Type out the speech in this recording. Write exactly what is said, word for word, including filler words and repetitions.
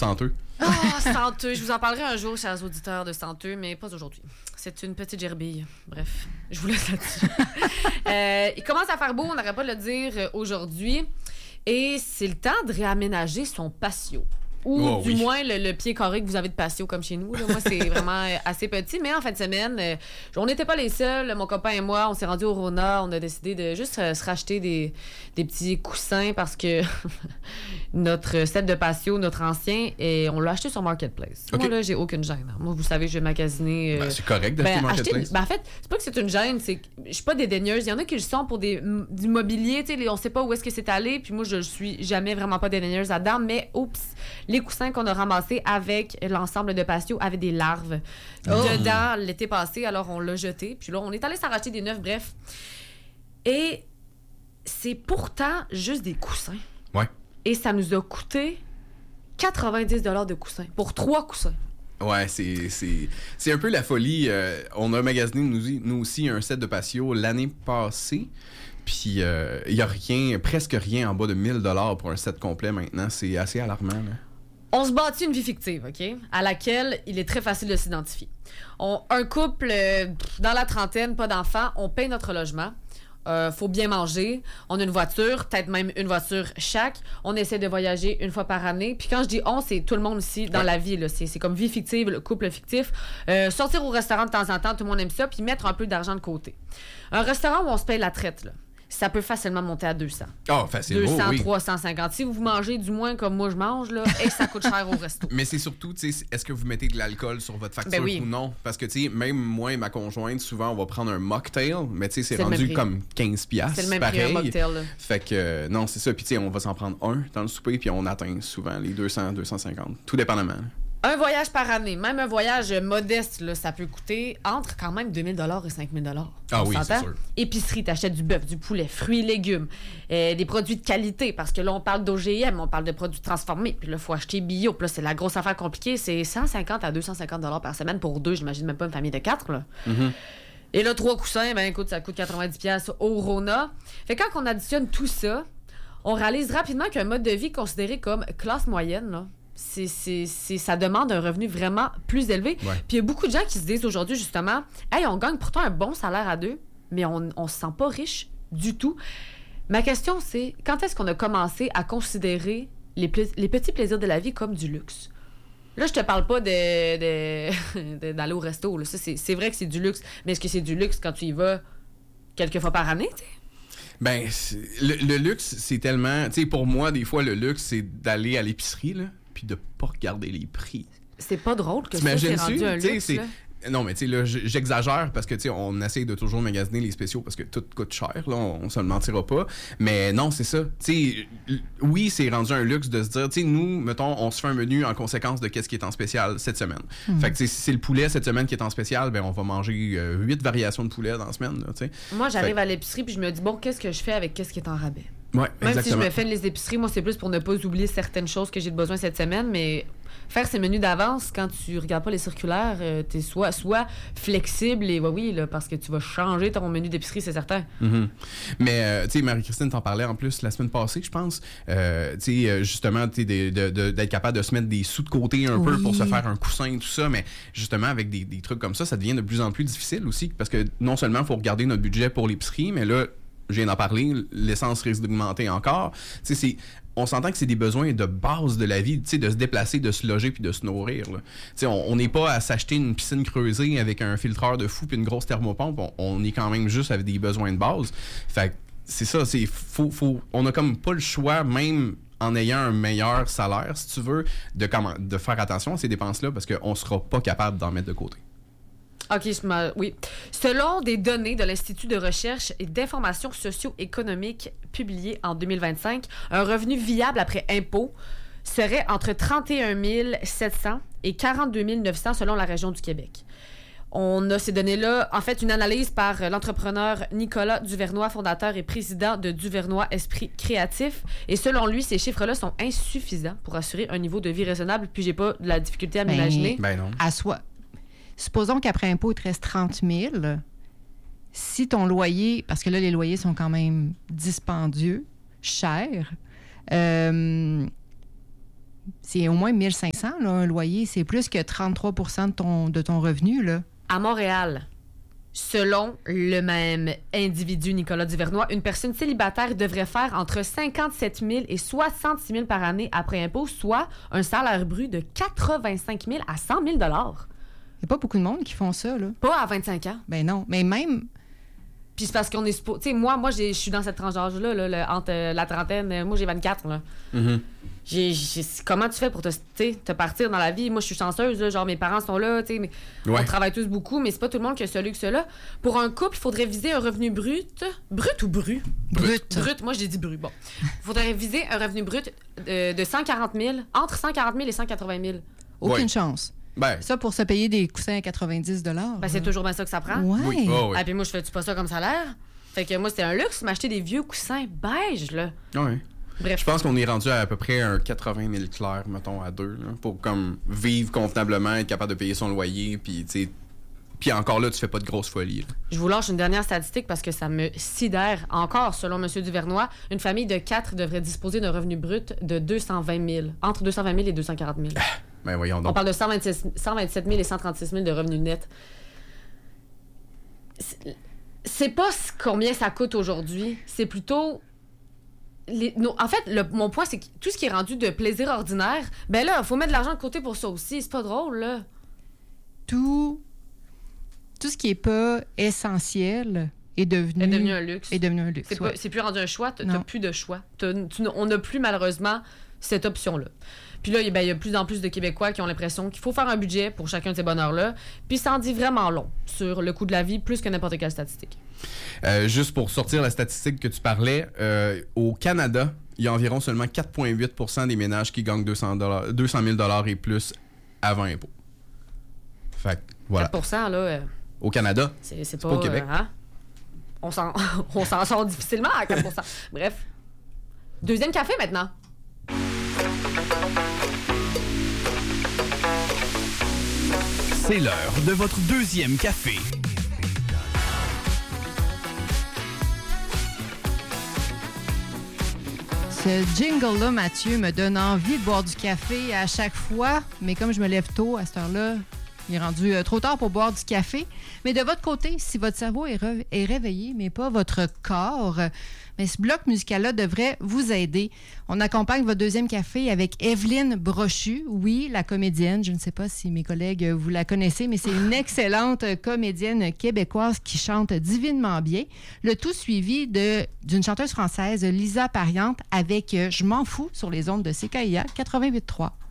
Santeux? Ah, oh, Santeux. Je vous en parlerai un jour, chers auditeurs de Santeux, mais pas aujourd'hui. C'est une petite gerbille. Bref, je vous laisse là-dessus. euh, il commence à faire beau, on n'arrête pas de le dire aujourd'hui. Et c'est le temps de réaménager son patio. Ou oh, du oui. moins le, le pied carré que vous avez de patio comme chez nous. Là. Moi, c'est vraiment assez petit. Mais en fin de semaine, euh, on n'était pas les seuls. Mon copain et moi, on s'est rendus au Rona. On a décidé de juste euh, se racheter des, des petits coussins parce que notre set de patio, notre ancien, et on l'a acheté sur Marketplace. Okay. Moi, là, j'ai aucune gêne. Moi, vous savez, je vais magasiner... Euh, ben, c'est correct d'acheter ben, Marketplace. Acheter, ben, en fait, c'est pas que c'est une gêne. C'est que je suis pas dédaigneuse. Il y en a qui le sont pour des, du mobilier. Tu sais, on sait pas où est-ce que c'est allé. Puis moi, je suis jamais vraiment pas dédaigneuse là-dedans. Mais, oups, les coussins qu'on a ramassés avec l'ensemble de patio avaient des larves oh. dedans l'été passé, alors on l'a jeté. Puis là, on est allé s'en racheter des neufs, bref. Et c'est pourtant juste des coussins. Ouais. Et ça nous a coûté quatre-vingt-dix dollars de coussins pour trois coussins. Ouais, c'est, c'est, c'est un peu la folie. Euh, on a magasiné, nous, nous aussi, un set de patio l'année passée. Puis, il euh, n'y a rien, presque rien en bas de mille dollars pour un set complet maintenant. C'est assez alarmant, là. On se bâtit une vie fictive, OK? À laquelle il est très facile de s'identifier. On, un couple euh, dans la trentaine, pas d'enfants, on paye notre logement. Euh, faut bien manger. On a une voiture, peut-être même une voiture chaque. On essaie de voyager une fois par année. Puis quand je dis on, c'est tout le monde ici dans ouais. la vie. Là. C'est, c'est comme vie fictive, le couple fictif. Euh, sortir au restaurant de temps en temps, tout le monde aime ça. Puis mettre un peu d'argent de côté. Un restaurant où on se paye la traite, là. Ça peut facilement monter à deux cents. Ah, oh, facilement, deux cents, oui. trois cent cinquante. Si vous mangez du moins comme moi je mange, là, et ça coûte cher au resto. Mais c'est surtout, tu sais, est-ce que vous mettez de l'alcool sur votre facture ben oui. ou non? Parce que, tu sais, même moi et ma conjointe, souvent, on va prendre un mocktail, mais tu sais, c'est, c'est rendu comme quinze piastres. C'est le même pareil. prix un mocktail, là. Fait que, euh, non, c'est ça. Puis, tu sais, on va s'en prendre un dans le souper, puis on atteint souvent les deux cents, deux cent cinquante. Tout dépendamment. Un voyage par année, même un voyage modeste, là, ça peut coûter entre quand même deux mille dollars et cinq mille dollars. Ah on oui, s'entend? c'est sûr. Épicerie, t'achètes du bœuf, du poulet, fruits, légumes, euh, des produits de qualité, parce que là, on parle d'O G M, on parle de produits transformés, puis là, il faut acheter bio. Puis là, c'est la grosse affaire compliquée, c'est cent cinquante à deux cent cinquante dollars par semaine pour deux, j'imagine même pas une famille de quatre, là. Mm-hmm. Et là, trois coussins, ben écoute, ça coûte quatre-vingt-dix dollars au Rona. Fait que quand on additionne tout ça, on réalise rapidement qu'un mode de vie considéré comme classe moyenne, là, C'est, c'est, c'est, ça demande un revenu vraiment plus élevé. Ouais. Puis il y a beaucoup de gens qui se disent aujourd'hui, justement, « Hey, on gagne pourtant un bon salaire à deux, mais on ne se sent pas riche du tout. » Ma question, c'est, quand est-ce qu'on a commencé à considérer les, pla- les petits plaisirs de la vie comme du luxe? Là, je te parle pas de, de, de, d'aller au resto. Là. Ça, c'est, c'est vrai que c'est du luxe, mais est-ce que c'est du luxe quand tu y vas quelques fois par année, tu sais? Ben, le, le luxe, c'est tellement... Tu sais, pour moi, des fois, le luxe, c'est d'aller à l'épicerie, là, puis de pas regarder les prix. C'est pas drôle que T'imagines ça, c'est rendu un luxe, c'est... là. Non, mais tu sais, là, j'exagère parce que, tu sais, on essaye de toujours magasiner les spéciaux parce que tout coûte cher, là, on, on se le mentira pas. Mais non, c'est ça. Tu sais, oui, c'est rendu un luxe de se dire, tu sais, nous, mettons, on se fait un menu en conséquence de qu'est-ce qui est en spécial cette semaine. Mm-hmm. Fait que, tu sais, si c'est le poulet cette semaine qui est en spécial, ben on va manger euh, huit variations de poulet dans la semaine, là, tu sais. Moi, j'arrive fait... à l'épicerie puis je me dis, bon, qu'est-ce que je fais avec qu'est-ce qui est en rabais? Ouais, Même exactement. si je me fais les épiceries, moi, c'est plus pour ne pas oublier certaines choses que j'ai de besoin cette semaine, mais faire ces menus d'avance, quand tu regardes pas les circulaires, euh, t'es soit, soit flexible et, ouais, oui, là, parce que tu vas changer ton menu d'épicerie, c'est certain. Mm-hmm. Mais, euh, tu sais, Marie-Christine t'en parlait en plus la semaine passée, je pense. Euh, tu sais, justement, tu sais, de, de, de, d'être capable de se mettre des sous de côté un oui. peu pour se faire un coussin et tout ça, mais justement, avec des, des trucs comme ça, ça devient de plus en plus difficile aussi, parce que non seulement il faut regarder notre budget pour l'épicerie, mais là, je viens d'en parler, l'essence risque d'augmenter encore. Tu sais, c'est... On s'entend que c'est des besoins de base de la vie, tu sais, de se déplacer, de se loger puis de se nourrir. Tu sais, on n'est pas à s'acheter une piscine creusée avec un filtreur de fou puis une grosse thermopompe. On, on est quand même juste avec des besoins de base. Fait que c'est ça, c'est faut, faut, on a comme pas le choix, même en ayant un meilleur salaire, si tu veux, de, comment, de faire attention à ces dépenses-là parce qu'on sera pas capable d'en mettre de côté. OK, je oui. Selon des données de l'Institut de recherche et d'information socio-économique publiées en deux mille vingt-cinq, un revenu viable après impôt serait entre trente et un mille sept cents et quarante-deux mille neuf cents selon la région du Québec. On a ces données-là, en fait, une analyse par l'entrepreneur Nicolas Duvernois, fondateur et président de Duvernois Esprit Créatif. Et selon lui, ces chiffres-là sont insuffisants pour assurer un niveau de vie raisonnable. Puis j'ai pas de la difficulté à m'imaginer. Ben, ben non. À soi. Supposons qu'après impôt, il te reste trente mille. Si ton loyer, parce que là, les loyers sont quand même dispendieux, chers, euh, c'est au moins mille cinq cents, là, un loyer. C'est plus que trente-trois pour cent de ton, de ton revenu, là. À Montréal, selon le même individu, Nicolas Duvernois, une personne célibataire devrait faire entre cinquante-sept mille et soixante-six mille par année après impôt, soit un salaire brut de quatre-vingt-cinq mille à cent mille dollars. Il n'y a pas beaucoup de monde qui font ça, là. Pas à vingt-cinq ans. Ben non, mais même... Puis c'est parce qu'on est supposé... Tu sais, moi, moi je suis dans cette tranche d'âge-là, là, là, entre euh, la trentaine... euh, Moi, j'ai vingt-quatre, là. Mm-hmm. J'ai, j'ai- comment tu fais pour te, tu sais, te partir dans la vie? Moi, je suis chanceuse, là, genre mes parents sont là, tu sais, mais Ouais. on travaille tous beaucoup, mais c'est pas tout le monde qui a ce luxe-là. Pour un couple, il faudrait viser un revenu brut. Brut ou bru? Brut. Brut, moi j'ai dit brut. Bon. Il faudrait viser un revenu brut de, de cent quarante mille, entre cent quarante mille et cent quatre-vingt mille. Aucune Ouais. chance. Ben, Ça, pour se payer des coussins à quatre-vingt-dix dollars. Ben, c'est toujours bien ça que ça prend. Ouais. oui. Oh, oui. Ah, puis moi, je fais-tu pas ça comme salaire? Fait que moi, c'était un luxe, m'acheter des vieux coussins beige, là. Ouais. Bref. Je pense qu'on est rendu à à peu près un quatre-vingt mille clairs, mettons, à deux, là, pour comme vivre convenablement, être capable de payer son loyer, puis tu sais. Puis encore là, tu fais pas de grosses folies. là. Je vous lâche une dernière statistique parce que ça me sidère encore. Selon M. Duvernois, une famille de quatre devrait disposer d'un revenu brut de deux cent vingt mille, entre deux cent vingt mille et deux cent quarante mille. Ben voyons On donc. parle de cent vingt-six cent vingt-sept mille et cent trente-six mille de revenus nets. C'est- C'est pas c- combien ça coûte aujourd'hui, c'est plutôt... les- nos- en fait, le- mon point, c'est que tout ce qui est rendu de plaisir ordinaire, ben là, il faut mettre de l'argent de côté pour ça aussi. C'est pas drôle, là. Tout, tout ce qui n'est pas essentiel est devenu, C'est devenu un luxe. est devenu un luxe. C'est ouais. pas- c'est plus rendu un choix, t'as Non. t'as plus de choix. T'as- tu n- on n'a plus malheureusement cette option-là. Puis là, il ben, il y a de plus en plus de Québécois qui ont l'impression qu'il faut faire un budget pour chacun de ces bonheurs-là. Puis ça en dit vraiment long sur le coût de la vie, plus que n'importe quelle statistique. Euh, juste pour sortir la statistique que tu parlais, euh, au Canada, il y a environ seulement quatre virgule huit pour cent des ménages qui gagnent deux cents mille dollars et plus avant impôt. Fait que, voilà. quatre pour cent, là, euh, Au Canada, c'est c'est pas pas... au Québec. euh, hein? On s'en on s'en sort difficilement à quatre pour cent. Bref. Deuxième café, maintenant. C'est l'heure de votre deuxième café. Ce jingle-là, Mathieu, me donne envie de boire du café à chaque fois, mais comme je me lève tôt à cette heure-là, il est rendu euh, trop tard pour boire du café. Mais de votre côté, si votre cerveau est, re- est réveillé, mais pas votre corps, mais ce bloc musical-là devrait vous aider. On accompagne votre deuxième café avec Evelyne Brochu, oui, la comédienne. Je ne sais pas si mes collègues, vous la connaissez, mais c'est une excellente comédienne québécoise qui chante divinement bien. Le tout suivi de, d'une chanteuse française, Lisa Pariante, avec euh, Je m'en fous sur les ondes de C K I A quatre-vingt-huit point trois.